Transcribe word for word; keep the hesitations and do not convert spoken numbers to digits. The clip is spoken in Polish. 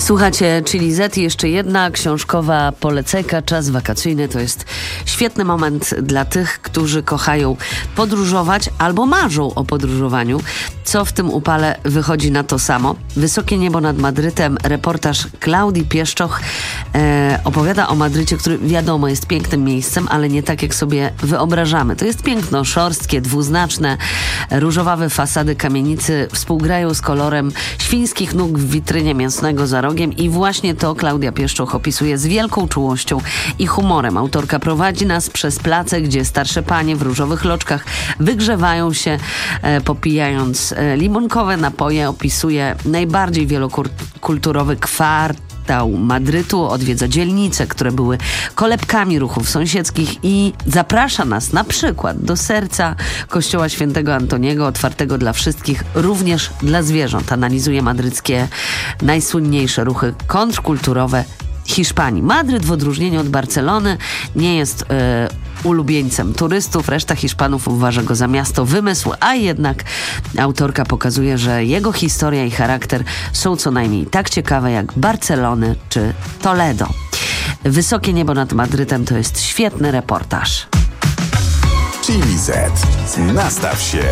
Słuchacie Chili Z i jeszcze jedna książkowa polecajka. Czas wakacyjny to jest świetny moment dla tych, którzy kochają podróżować albo marzą o podróżowaniu. Co w tym upale wychodzi na to samo? Wysokie niebo nad Madrytem. Reportaż Klaudii Pieszczoch e, opowiada o Madrycie, który wiadomo jest pięknym miejscem, ale nie tak jak sobie wyobrażamy. To jest piękno szorstkie, dwuznaczne. Różowawe fasady kamienicy współgrają z kolorem świńskich nóg w witrynie mięsnego za rogiem i właśnie to Klaudia Pieszczoch opisuje z wielką czułością i humorem. Autorka prowadzi nas przez place, gdzie starsze panie w różowych loczkach wygrzewają się, e, popijając e, limonkowe napoje. Opisuje najbardziej wielokulturowy kwartał Madrytu, odwiedza dzielnice, które były kolebkami ruchów sąsiedzkich i zaprasza nas na przykład do serca kościoła świętego Antoniego, otwartego dla wszystkich, również dla zwierząt. Analizuje madryckie najsłynniejsze ruchy kontrkulturowe Hiszpanii. Madryt w odróżnieniu od Barcelony nie jest e, ulubieńcem turystów. Reszta Hiszpanów uważa go za miasto wymysł, a jednak autorka pokazuje, że jego historia i charakter są co najmniej tak ciekawe jak Barcelony czy Toledo. Wysokie niebo nad Madrytem to jest świetny reportaż. Chili Z. Nastaw się.